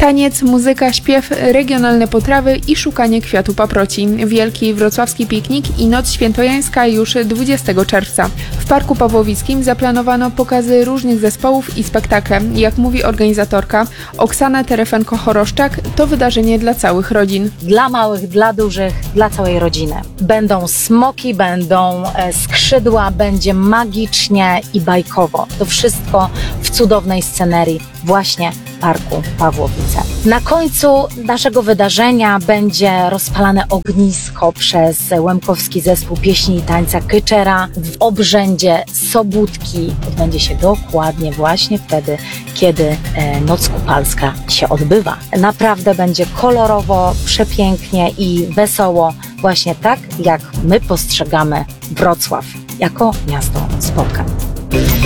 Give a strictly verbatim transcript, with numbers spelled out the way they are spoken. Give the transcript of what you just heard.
Taniec, muzyka, śpiew, regionalne potrawy i szukanie kwiatu paproci. Wielki wrocławski piknik i Noc Świętojańska już dwudziestego czerwca. W Parku Pawłowickim zaplanowano pokazy różnych zespołów i spektakle. Jak mówi organizatorka Oksana Terefenko-Choroszczak, to wydarzenie dla całych rodzin. Dla małych, dla dużych, dla całej rodziny. Będą smoki, będą skrzydła, będzie magicznie i bajkowo. To wszystko w cudownej scenerii właśnie Parku Pawłowice. Na końcu naszego wydarzenia będzie rozpalane ognisko przez łemkowski zespół pieśni i tańca Kyczera w obrzędzie Sobótki. Odbędzie się dokładnie właśnie wtedy, kiedy Noc Kupalska się odbywa. Naprawdę będzie kolorowo, przepięknie i wesoło, właśnie tak jak my postrzegamy Wrocław jako miasto spotkań.